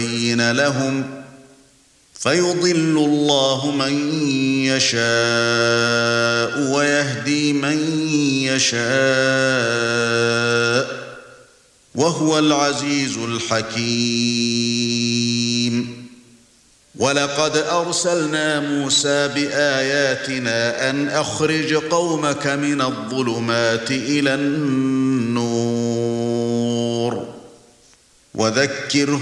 ويبين لهم فيضل الله من يشاء ويهدي من يشاء وهو العزيز الحكيم. ولقد أرسلنا موسى بآياتنا أن أخرج قومك من الظلمات إلى النور وذكرهم